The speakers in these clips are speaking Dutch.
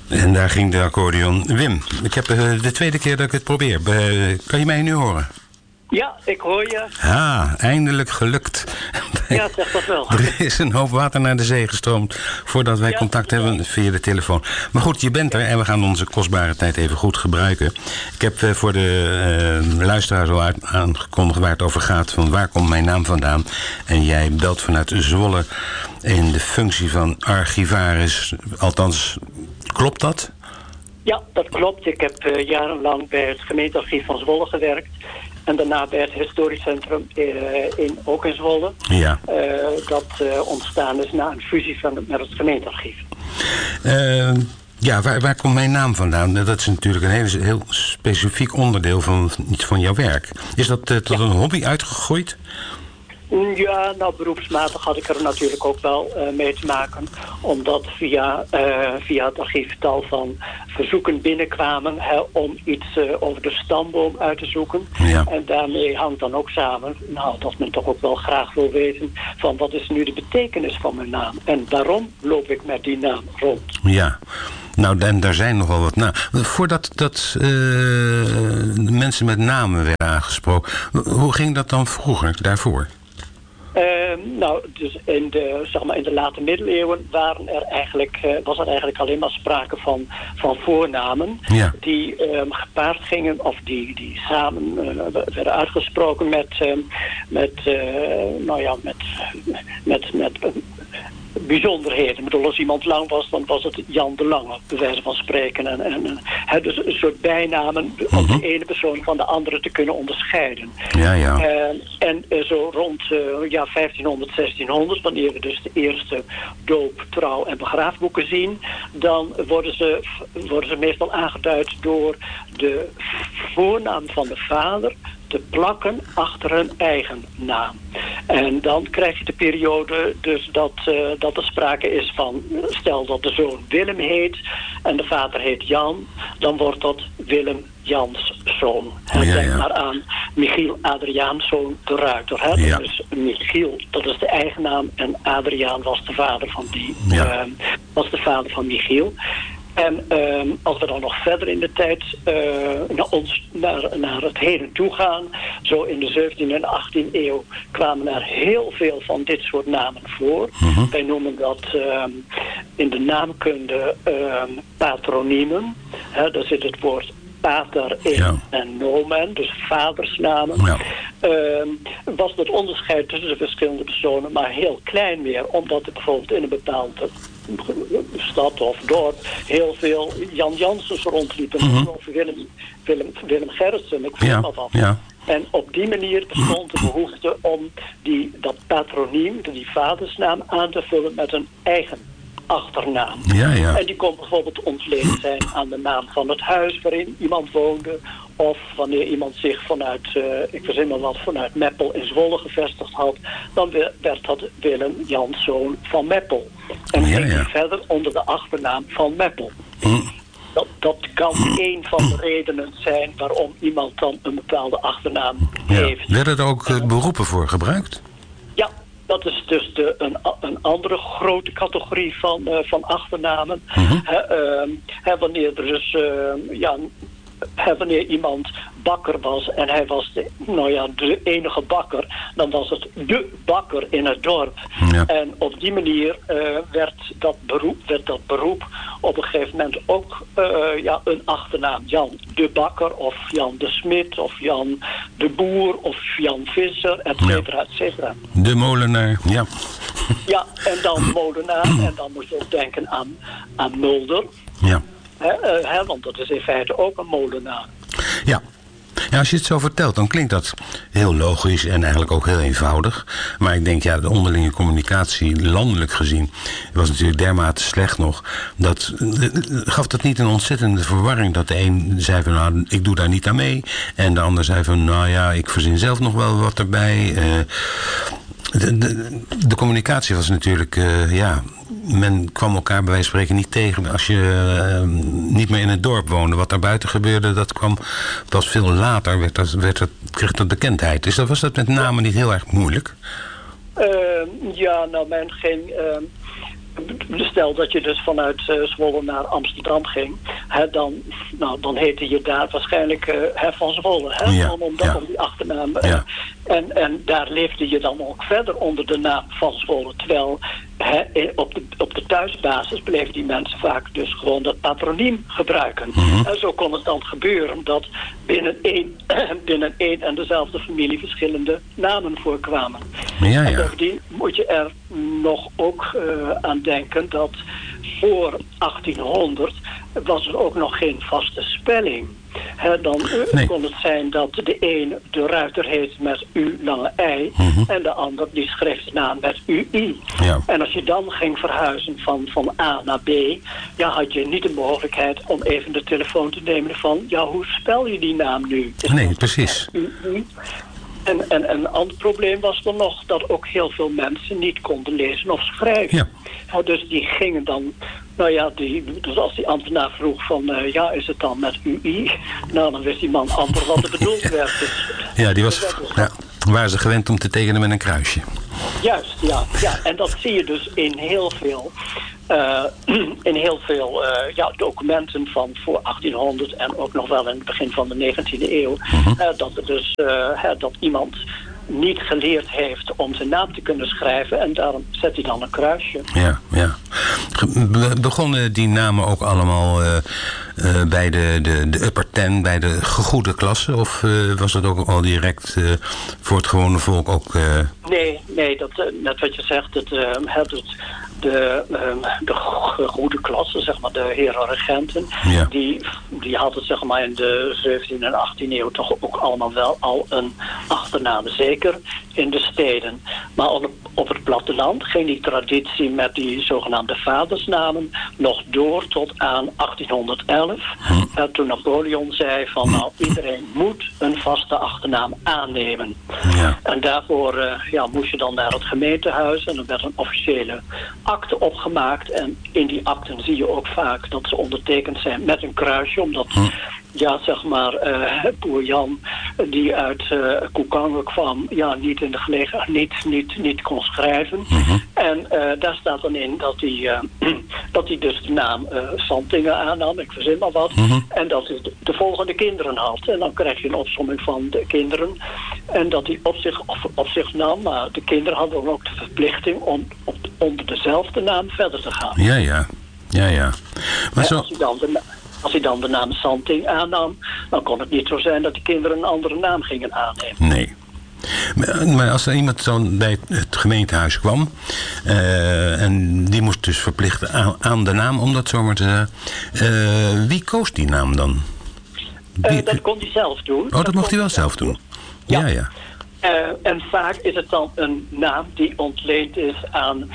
En daar ging de accordeon. Wim, ik heb de tweede keer dat ik het probeer. Kan je mij nu horen? Ja, ik hoor je. Eindelijk gelukt. Ja, zeg dat wel. Er is een hoop water naar de zee gestroomd voordat wij contact hebben via de telefoon. Maar goed, je bent er en we gaan onze kostbare tijd even goed gebruiken. Ik heb voor de luisteraars al aangekondigd waar het over gaat. Van waar komt mijn naam vandaan? En jij belt vanuit Zwolle in de functie van archivaris. Althans, klopt dat? Ja, dat klopt. Ik heb jarenlang bij het gemeentearchief van Zwolle gewerkt. En daarna bij het historisch centrum ook in Zwolle. Ja. Dat ontstaan is na een fusie met het gemeentearchief. Ja, waar komt mijn naam vandaan? Dat is natuurlijk een heel specifiek onderdeel van jouw werk. Is dat tot een hobby uitgegroeid? Ja, nou beroepsmatig had ik er natuurlijk ook wel mee te maken. Omdat via het archief tal van verzoeken binnenkwamen om iets over de stamboom uit te zoeken. Ja. En daarmee hangt dan ook samen, dat men toch ook wel graag wil weten van wat is nu de betekenis van mijn naam. En waarom loop ik met die naam rond? Ja. Nou, en daar zijn nogal wat namen. Voordat mensen met namen werden aangesproken, hoe ging dat dan vroeger, daarvoor? Dus in de late middeleeuwen was er eigenlijk alleen maar sprake van voornamen. Ja. Die gepaard gingen of die samen werden uitgesproken met bijzonderheden. Ik bedoel, als iemand lang was, dan was het Jan de Lange, bij wijze van spreken. Dus een soort bijnamen om de ene persoon van de andere te kunnen onderscheiden. Ja, ja. En zo rond 1500, 1600, wanneer we dus de eerste doop, trouw en begraafboeken zien, dan worden ze meestal aangeduid door de voornaam van de vader te plakken achter hun eigen naam. En dan krijg je de periode dus dat er sprake is van, stel dat de zoon Willem heet en de vader heet Jan, dan wordt dat Willem Jans zoon. Denk maar aan Michiel Adriaanszoon de Ruiter. Ja. Dus Michiel, dat is de eigen naam, en Adriaan was de vader van Michiel. En als we dan nog verder in de tijd naar het heden toe gaan, zo in de 17e en 18e eeuw kwamen er heel veel van dit soort namen voor. Wij noemen dat in de naamkunde patroniemen. Daar zit het woord pater in en nomen, dus vadersnamen. Ja. Was het onderscheid tussen de verschillende personen maar heel klein meer, omdat er bijvoorbeeld in een bepaalde stad of dorp heel veel Jan Janssens rondliepen. Of Willem Gerritsen, ik weet maar wat. Ja. En op die manier bestond de behoefte om dat patroniem, die vadersnaam, aan te vullen met een eigen achternaam. Ja, ja. En die kon bijvoorbeeld ontleend zijn aan de naam van het huis waarin iemand woonde, of wanneer iemand zich vanuit Meppel in Zwolle gevestigd had, dan werd dat Willem Janszoon van Meppel. En ging hij verder onder de achternaam van Meppel. Dat kan een van de redenen zijn waarom iemand dan een bepaalde achternaam heeft. Werden er ook beroepen voor gebruikt? Ja. Dat is dus een andere grote categorie van achternamen. Wanneer er dus wanneer iemand bakker was en hij was de enige bakker, dan was het de bakker in het dorp. Ja. En op die manier werd dat beroep op een gegeven moment ook een achternaam. Jan de Bakker of Jan de Smit of Jan de Boer of Jan Visser, et cetera, et cetera. De molenaar, ja. Ja, en dan molenaar, en dan moet je ook denken aan Mulder. Ja. Want dat is in feite ook een molenaar. Ja. Ja, als je het zo vertelt, dan klinkt dat heel logisch en eigenlijk ook heel eenvoudig. Maar ik denk, de onderlinge communicatie, landelijk gezien, was natuurlijk dermate slecht nog. Gaf dat niet een ontzettende verwarring dat de een zei van, ik doe daar niet aan mee. En de ander zei van, ik verzin zelf nog wel wat erbij. De communicatie was natuurlijk, men kwam elkaar bij wijze van spreken niet tegen als je niet meer in het dorp woonde. Wat daar buiten gebeurde, dat kwam pas veel later, kreeg dat bekendheid. Dus was dat met name niet heel erg moeilijk? Men ging stel dat je dus vanuit Zwolle naar Amsterdam ging, dan heette je daar waarschijnlijk Van Zwolle. Ja, om die achternaam. Ja. En daar leefde je dan ook verder onder de naam Van Zwolle. Terwijl op de thuisbasis bleven die mensen vaak dus gewoon dat patroniem gebruiken. En zo kon het dan gebeuren dat binnen één en dezelfde familie verschillende namen voorkwamen. Ja. En bovendien moet je er nog ook aan denken dat voor 1800 was er ook nog geen vaste spelling. Dan kon het zijn dat de een de Ruiter heet met U lange I en de ander die schreef de naam met UI. Ja. En als je dan ging verhuizen van A naar B, had je niet de mogelijkheid om even de telefoon te nemen van, hoe spel je die naam nu? Nee, precies. UI? En een ander probleem was er nog dat ook heel veel mensen niet konden lezen of schrijven. Ja. Dus die gingen dan, dus als die ambtenaar vroeg van, is het dan met UI? Nou, dan wist die man amper wat er bedoeld werd. Dus, ja, die waren ze gewend om te tekenen met een kruisje. Juist, ja. En dat zie je dus in heel veel documenten van voor 1800 en ook nog wel in het begin van de 19e eeuw. Dat er dus dat iemand niet geleerd heeft om zijn naam te kunnen schrijven en daarom zet hij dan een kruisje. Ja. Begonnen die namen ook allemaal bij de upper ten, bij de gegoede klasse? Of was het ook al direct voor het gewone volk ook? Nee, dat, net wat je zegt, de goede klasse, zeg maar, de heren regenten, die hadden zeg maar in de 17e en 18e eeuw toch ook allemaal wel al een achternaam, zeker in de steden. Maar op het platteland ging die traditie met die zogenaamde vadersnamen nog door tot aan 1811. Toen Napoleon zei van iedereen moet een vaste achternaam aannemen. Ja. En daarvoor moest je dan naar het gemeentehuis en er werd een officiële akte opgemaakt. En in die akten zie je ook vaak dat ze ondertekend zijn met een kruisje, omdat boer Jan die uit Koekangen kwam, niet in de gelegenheid, niet kon schrijven. En daar staat dan in dat hij dus de naam Santingen aannam, ik verzin maar wat, en dat hij de volgende kinderen had. En dan krijg je een opsomming van de kinderen en dat hij op zich nam, maar de kinderen hadden dan ook de verplichting om onder dezelfde naam verder te gaan. Ja. Maar zo... Als hij dan de naam Santing aannam, dan kon het niet zo zijn dat de kinderen een andere naam gingen aannemen. Nee. Maar als er iemand dan bij het gemeentehuis kwam, en die moest dus verplichten aan de naam, om dat zo maar te zeggen, wie koos die naam dan? Dat kon hij zelf doen. Oh, dat mocht hij wel zelf doen? Ja. En vaak is het dan een naam die ontleend is aan,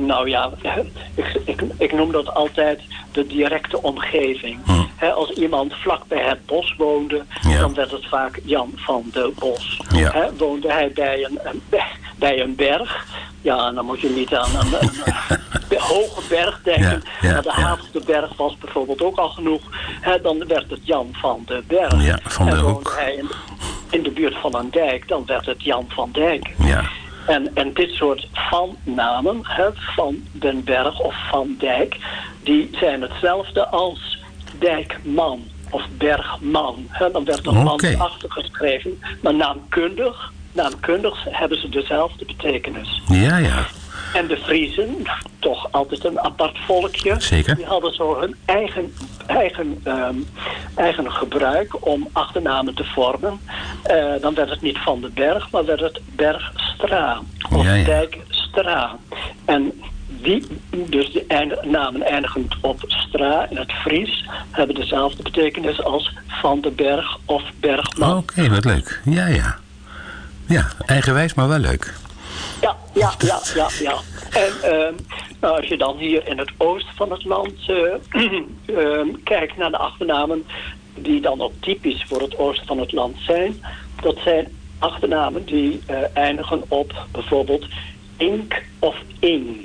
ik noem dat altijd de directe omgeving. Als iemand vlak bij het bos woonde, dan werd het vaak Jan van de Bos. Woonde hij bij een berg, dan moet je niet aan een hoge berg denken. Maar de Haagse berg was bijvoorbeeld ook al genoeg. Dan werd het Jan van de Berg. Ja, van de Hoek. Woonde hij in de buurt van een dijk, dan werd het Jan van Dijk. Ja. En dit soort van-namen, Van den Berg of Van Dijk, die zijn hetzelfde als Dijkman of Bergman. Dan werd er man achter geschreven, maar naamkundig hebben ze dezelfde betekenis. Ja. En de Friezen, toch altijd een apart volkje. Zeker. Die hadden zo hun eigen gebruik om achternamen te vormen. Dan werd het niet Van de Berg, maar werd het Bergstra of Dijkstra. En dus de namen eindigend op Stra in het Fries hebben dezelfde betekenis als Van de Berg of Bergman. Oké, wat leuk. Ja. Ja, eigenwijs, maar wel leuk. Ja. En als je dan hier in het oosten van het land kijkt naar de achternamen die dan ook typisch voor het oosten van het land zijn, dat zijn achternamen die eindigen op bijvoorbeeld Ink of In.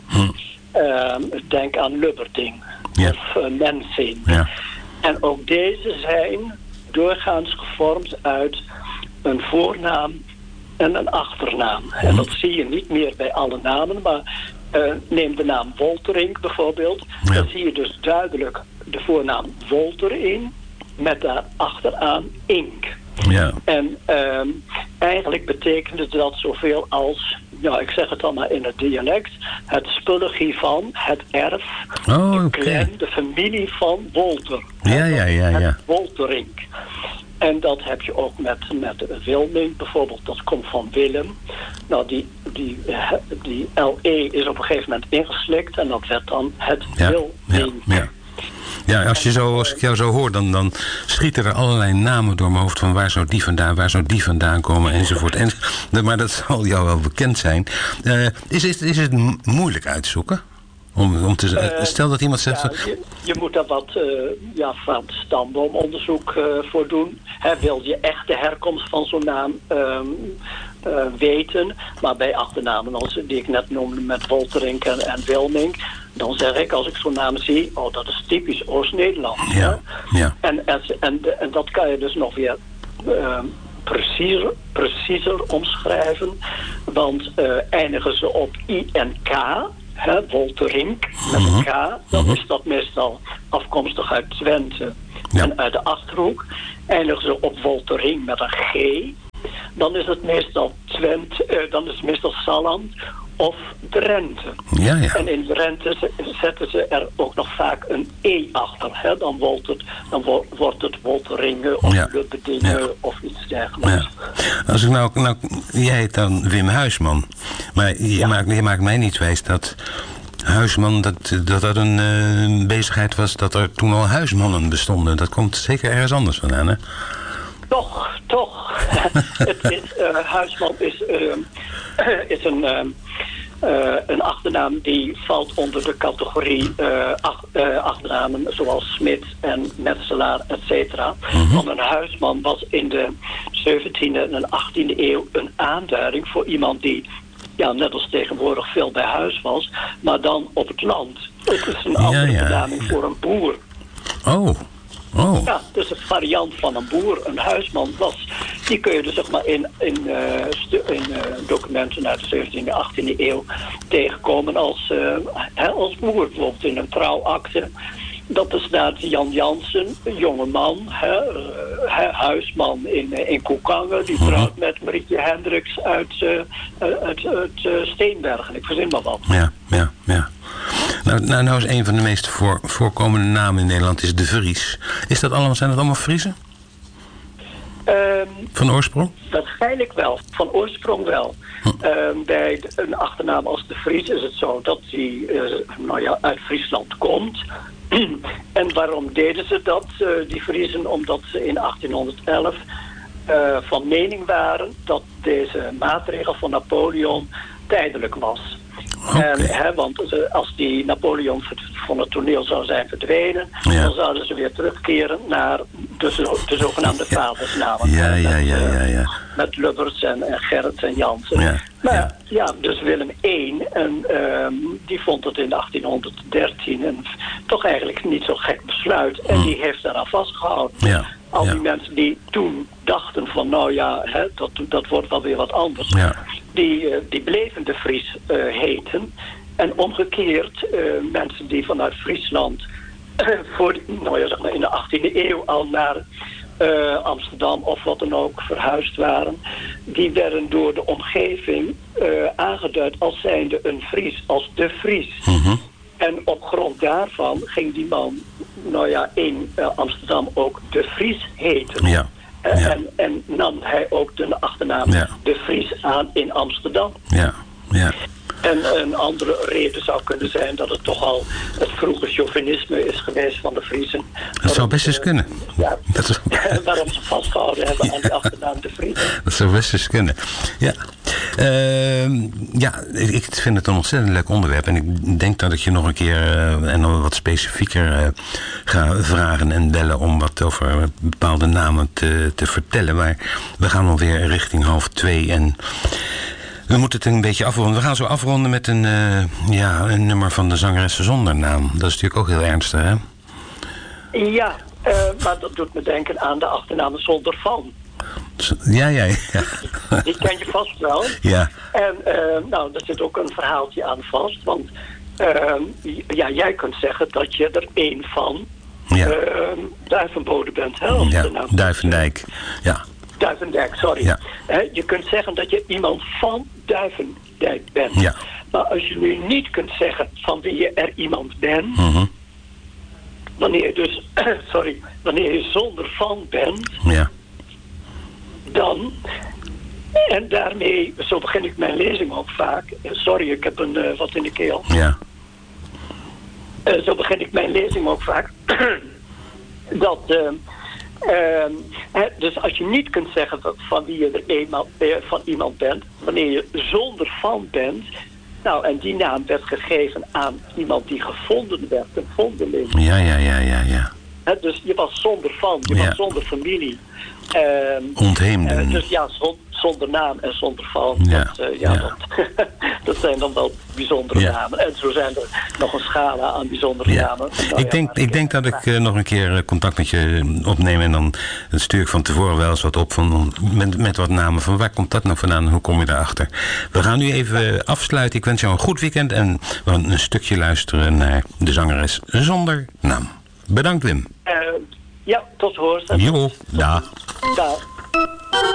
Denk aan Lubberding of Mensing. Ja. En ook deze zijn doorgaans gevormd uit een voornaam en een achternaam. En dat zie je niet meer bij alle namen, maar Neem de naam Wolterink bijvoorbeeld. Ja. Dan zie je dus duidelijk de voornaam Wolter in, met daar achteraan Ink. Ja. En eigenlijk betekende dat zoveel als, ja, ik zeg het dan maar in het dialect, het spullegie van, het erf, Oh, de oké. clan, de familie van Wolter. Ja. Het Wolterink. En dat heb je ook met Wilming bijvoorbeeld, dat komt van Willem. Nou, die LE is op een gegeven moment ingeslikt en dat werd dan het Wilming. Ja, als ik jou zo hoor, dan schieten er allerlei namen door mijn hoofd van waar zou die vandaan komen, enzovoort. Maar dat zal jou wel bekend zijn. Is het moeilijk uitzoeken? Om te, stel dat iemand zegt... Je moet daar wat van stamboomonderzoek voor doen. Wil je echt de herkomst van zo'n naam weten? Maar bij achternamen als die ik net noemde met Wolterink en Wilming, dan zeg ik, als ik zo'n naam zie, oh, dat is typisch Oost-Nederland. Ja. En dat kan je dus nog weer preciezer omschrijven. Want eindigen ze op I en K, Wolterink met een K, dan is dat meestal afkomstig uit Twente en uit de Achterhoek. Eindigen ze op Wolterink met een G, dan is het meestal dan is het meestal Salland of Drenthe. Ja. En in Drenthe zetten ze er ook nog vaak een E achter. Dan wordt het Wolteringen of Lubbedingen of iets dergelijks. Ja. Als ik nou, jij heet dan Wim Huisman. Maar je maakt mij niet wijs dat Huisman, dat een bezigheid was, dat er toen al huismannen bestonden. Dat komt zeker ergens anders vandaan, hè? Toch. Huisman is een achternaam die valt onder de categorie achternamen zoals Smit en Metselaar, etc. Want een huisman was in de 17e en 18e eeuw een aanduiding voor iemand die, net als tegenwoordig, veel bij huis was, maar dan op het land. Het is een andere benaming voor een boer. Oh. Ja, dus een variant van een boer, een huisman was. Die kun je dus zeg maar in documenten uit de 17e en 18e eeuw tegenkomen als boer. Bijvoorbeeld in een trouwakte. Dat is daar Jan Jansen, een jonge man, huisman in Koekangen. Die trouwt met Marietje Hendricks uit Steenbergen. Ik verzin maar wat. Ja. Nou is een van de meest voorkomende namen in Nederland is De Vries. Zijn dat allemaal Friezen? Van oorsprong? Waarschijnlijk wel. Van oorsprong wel. Bij een achternaam als De Vries is het zo dat die uit Friesland komt. En waarom deden ze dat, die Friezen? Omdat ze in 1811 van mening waren dat deze maatregel van Napoleon tijdelijk was. Okay. Want als die Napoleon van het toneel zou zijn verdwenen, dan zouden ze weer terugkeren naar de zogenaamde vadersnamen. Ja. Met Lubbers en Gerrit en Jansen. Dus Willem I, die vond het in 1813 een toch eigenlijk niet zo gek besluit. En die heeft daaraan vastgehouden. Ja. Al die mensen die toen dachten van dat wordt wel weer wat anders. Ja. Die bleven de Fries heten. En omgekeerd, mensen die vanuit Friesland in de 18e eeuw al naar Amsterdam of wat dan ook verhuisd waren, die werden door de omgeving aangeduid als zijnde een Fries, als de Fries. En op grond daarvan ging die man in Amsterdam ook de Fries heten. En nam hij ook de achternaam De Vries aan in Amsterdam. Ja. En een andere reden zou kunnen zijn dat het toch al het vroege chauvinisme is geweest van de Friezen. Dat zou best eens kunnen. Ja, waarom ze vastgehouden hebben aan die achternaam De Vries. Dat zou best eens kunnen. Ja. Ik vind het een ontzettend leuk onderwerp. En ik denk dat ik je nog een keer en dan wat specifieker ga vragen en bellen om wat over bepaalde namen te vertellen. Maar we gaan alweer richting 1:30 en we moeten het een beetje afronden. We gaan zo afronden met een nummer van de zangeressen zonder naam. Dat is natuurlijk ook heel ernstig, hè? Ja, maar dat doet me denken aan de achternaam zonder van. Ja. Die ken je vast wel. Ja. En nou, daar zit ook een verhaaltje aan vast. Want jij kunt zeggen dat je er één van Duivenbode bent. Hè, ja, Duivendijk. Ja. Duivendijk, sorry. Ja. Je kunt zeggen dat je iemand van Duivendijk bent. Ja. Maar als je nu niet kunt zeggen van wie je er iemand bent... wanneer je dus, wanneer je zonder van bent... Ja. Dan, en daarmee, zo begin ik mijn lezing ook vaak. Sorry, ik heb wat in de keel. Ja. Zo begin ik mijn lezing ook vaak. Dat, dus als je niet kunt zeggen van wie je er van iemand bent, wanneer je zonder van bent, nou, en die naam werd gegeven aan iemand die gevonden werd, een vondeling. Ja. Dus je was zonder van, je was zonder familie. Ontheemden. Dus ja, zonder naam en zonder van. Dat zijn dan wel bijzondere namen. En zo zijn er nog een schala aan bijzondere namen. Nou, ik denk dat ik nog een keer contact met je opneem. En dan stuur ik van tevoren wel eens wat op met wat namen. Van waar komt dat nou vandaan en hoe kom je daarachter? We gaan nu even afsluiten. Ik wens jou een goed weekend. En we gaan een stukje luisteren naar de zangeres zonder naam. Bedankt, Wim. Ja, tot hoors. Jo, dag. Dag.